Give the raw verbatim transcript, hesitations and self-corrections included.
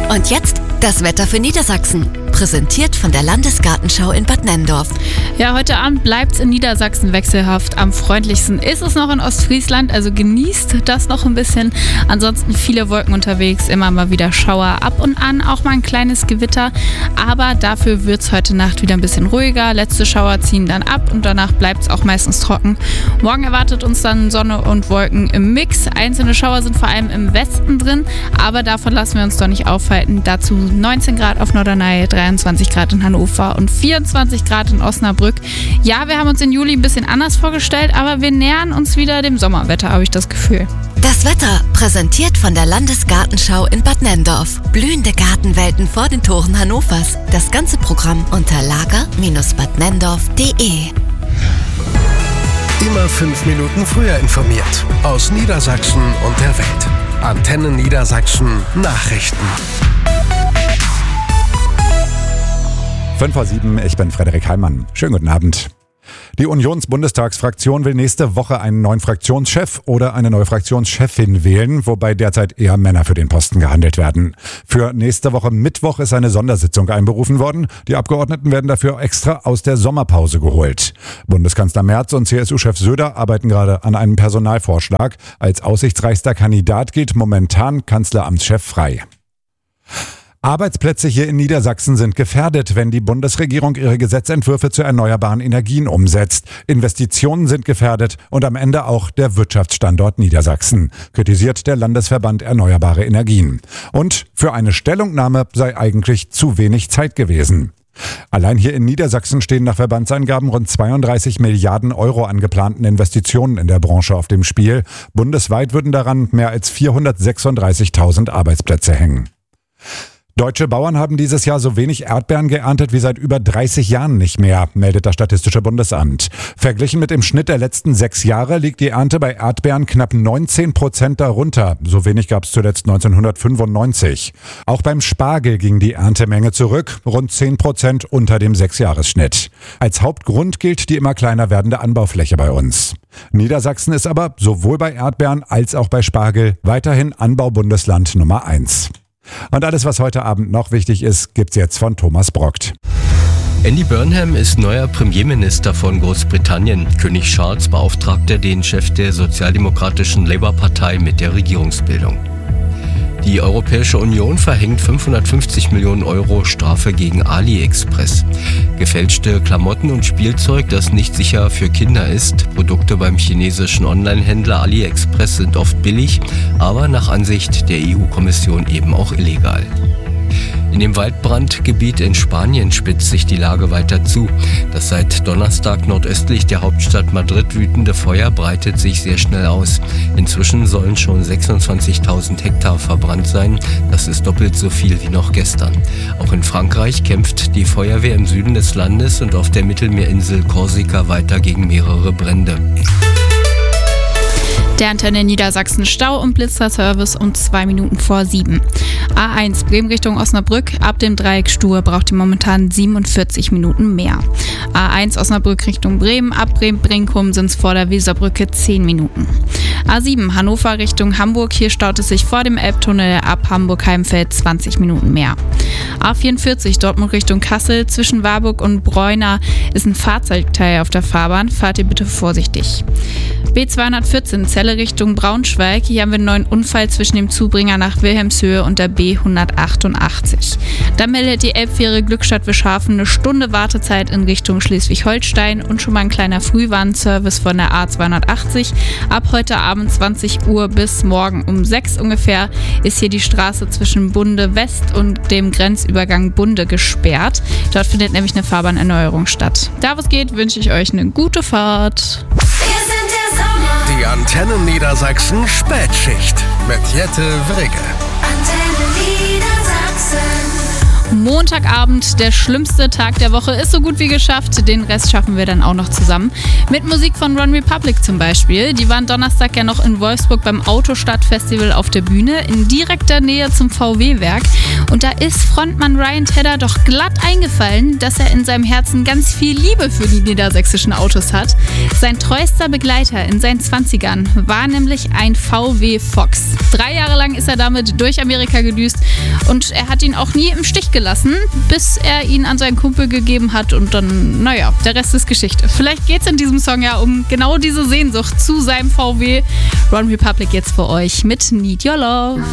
Und jetzt das Wetter für Niedersachsen. Präsentiert von der Landesgartenschau in Bad Nenndorf. Ja, heute Abend bleibt es in Niedersachsen wechselhaft. Am freundlichsten ist es noch in Ostfriesland, also genießt das noch ein bisschen. Ansonsten viele Wolken unterwegs, immer mal wieder Schauer, ab und an auch mal ein kleines Gewitter. Aber dafür wird es heute Nacht wieder ein bisschen ruhiger. Letzte Schauer ziehen dann ab und danach bleibt es auch meistens trocken. Morgen erwartet uns dann Sonne und Wolken im Mix. Einzelne Schauer sind vor allem im Westen drin, aber davon lassen wir uns doch nicht aufhalten. Dazu neunzehn Grad auf Norderney, dreiundzwanzig Grad in Hannover und vierundzwanzig Grad in Osnabrück. Ja, wir haben uns den Juli ein bisschen anders vorgestellt, aber wir nähern uns wieder dem Sommerwetter, habe ich das Gefühl. Das Wetter präsentiert von der Landesgartenschau in Bad Nenndorf. Blühende Gartenwelten vor den Toren Hannovers. Das ganze Programm unter lager Bindestrich bad nenndorf punkt de. Immer fünf Minuten früher informiert. Aus Niedersachsen und der Welt. Antenne Niedersachsen Nachrichten. fünf vor sieben, ich bin Frederik Heimann. Schönen guten Abend. Die Unionsbundestagsfraktion will nächste Woche einen neuen Fraktionschef oder eine neue Fraktionschefin wählen, wobei derzeit eher Männer für den Posten gehandelt werden. Für nächste Woche Mittwoch ist eine Sondersitzung einberufen worden. Die Abgeordneten werden dafür extra aus der Sommerpause geholt. Bundeskanzler Merz und C S U-Chef Söder arbeiten gerade an einem Personalvorschlag. Als aussichtsreichster Kandidat gilt momentan Kanzleramtschef Frey. Arbeitsplätze hier in Niedersachsen sind gefährdet, wenn die Bundesregierung ihre Gesetzentwürfe zu erneuerbaren Energien umsetzt. Investitionen sind gefährdet und am Ende auch der Wirtschaftsstandort Niedersachsen, kritisiert der Landesverband Erneuerbare Energien. Und für eine Stellungnahme sei eigentlich zu wenig Zeit gewesen. Allein hier in Niedersachsen stehen nach Verbandsangaben rund zweiunddreißig Milliarden Euro an geplanten Investitionen in der Branche auf dem Spiel. Bundesweit würden daran mehr als vierhundertsechsunddreißigtausend Arbeitsplätze hängen. Deutsche Bauern haben dieses Jahr so wenig Erdbeeren geerntet wie seit über dreißig Jahren nicht mehr, meldet das Statistische Bundesamt. Verglichen mit dem Schnitt der letzten sechs Jahre liegt die Ernte bei Erdbeeren knapp neunzehn Prozent darunter. So wenig gab es zuletzt neunzehnhundertfünfundneunzig. Auch beim Spargel ging die Erntemenge zurück, rund zehn Prozent unter dem Sechsjahresschnitt. Als Hauptgrund gilt die immer kleiner werdende Anbaufläche bei uns. Niedersachsen ist aber sowohl bei Erdbeeren als auch bei Spargel weiterhin Anbaubundesland Nummer eins. Und alles, was heute Abend noch wichtig ist, gibt's jetzt von Thomas Brockt. Andy Burnham ist neuer Premierminister von Großbritannien. König Charles beauftragte den Chef der sozialdemokratischen Labour-Partei mit der Regierungsbildung. Die Europäische Union verhängt fünfhundertfünfzig Millionen Euro Strafe gegen AliExpress. Gefälschte Klamotten und Spielzeug, das nicht sicher für Kinder ist. Produkte beim chinesischen Online-Händler AliExpress sind oft billig, aber nach Ansicht der E U-Kommission eben auch illegal. In dem Waldbrandgebiet in Spanien spitzt sich die Lage weiter zu. Das seit Donnerstag nordöstlich der Hauptstadt Madrid wütende Feuer breitet sich sehr schnell aus. Inzwischen sollen schon sechsundzwanzigtausend Hektar verbrannt sein. Das ist doppelt so viel wie noch gestern. Auch in Frankreich kämpft die Feuerwehr im Süden des Landes und auf der Mittelmeerinsel Korsika weiter gegen mehrere Brände. Der Antenne Niedersachsen Stau- und Blitzerservice um zwei Minuten vor sieben. A eins Bremen Richtung Osnabrück. Ab dem Dreieck Stuhe braucht ihr momentan siebenundvierzig Minuten mehr. A eins Osnabrück Richtung Bremen. Ab Bremen-Brinkum sind es vor der Weserbrücke zehn Minuten. A sieben Hannover Richtung Hamburg. Hier staut es sich vor dem Elbtunnel. Ab Hamburg-Heimfeld zwanzig Minuten mehr. A vierundvierzig Dortmund Richtung Kassel. Zwischen Warburg und Bräuna ist ein Fahrzeugteil auf der Fahrbahn. Fahrt ihr bitte vorsichtig. B zweihundertvierzehn Celle Richtung Braunschweig. Hier haben wir einen neuen Unfall zwischen dem Zubringer nach Wilhelmshöhe und der B hundertachtundachtzig. Da meldet die Elbfähre Glückstadt-Wischhafen eine Stunde Wartezeit in Richtung Schleswig-Holstein und schon mal ein kleiner Frühwarnservice von der A zweihundertachtzig. Ab heute Abend zwanzig Uhr bis morgen um sechs ungefähr ist hier die Straße zwischen Bunde West und dem Grenzübergang Bunde gesperrt. Dort findet nämlich eine Fahrbahnerneuerung statt. Da was geht, wünsche ich euch eine gute Fahrt. Die Antenne Niedersachsen Spätschicht mit Jette Wrigge. Antenne Niedersachsen. Montagabend, der schlimmste Tag der Woche, ist so gut wie geschafft. Den Rest schaffen wir dann auch noch zusammen. Mit Musik von One Republic zum Beispiel. Die waren Donnerstag ja noch in Wolfsburg beim Autostadt-Festival auf der Bühne in direkter Nähe zum V W-Werk. Und da ist Frontmann Ryan Tedder doch glatt eingefallen, dass er in seinem Herzen ganz viel Liebe für die niedersächsischen Autos hat. Sein treuester Begleiter in seinen zwanzigern war nämlich ein V W Fox. Drei Jahre lang ist er damit durch Amerika gedüst und er hat ihn auch nie im Stich gelassen, bis er ihn an seinen Kumpel gegeben hat und dann, naja, der Rest ist Geschichte. Vielleicht geht es in diesem Song ja um genau diese Sehnsucht zu seinem V W. One Republic jetzt für euch mit Need Your Love.